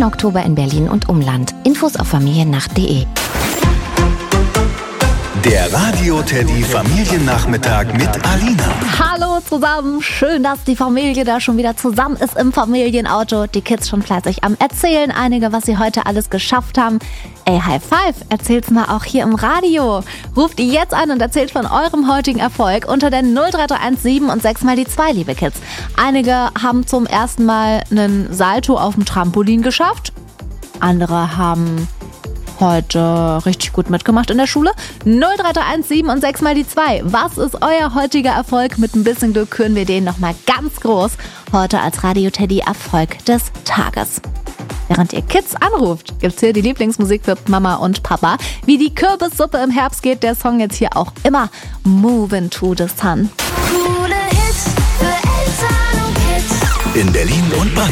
Oktober in Berlin und Umland. Infos auf familiennacht.de. Der Radio-Teddy Familiennachmittag mit Alina. Hallo zusammen, schön, dass die Familie da schon wieder zusammen ist im Familienauto. Die Kids schon fleißig am Erzählen, einige, was sie heute alles geschafft haben. Ey, High Five, erzählt's mal auch hier im Radio. Ruft ihr jetzt an und erzählt von eurem heutigen Erfolg unter der 03317 und 6 mal die 2, liebe Kids. Einige haben zum ersten Mal einen Salto auf dem Trampolin geschafft. Andere haben heute richtig gut mitgemacht in der Schule. 03317 und 6 mal die 2. Was ist euer heutiger Erfolg? Mit ein bisschen Glück küren wir den nochmal ganz groß. Heute als Radio-Teddy Erfolg des Tages. Während ihr Kids anruft, gibt's hier die Lieblingsmusik für Mama und Papa. Wie die Kürbissuppe im Herbst geht der Song jetzt hier auch immer. Movin' to the Sun. Coole Hits für Eltern und Kids. In Berlin und Brandenburg.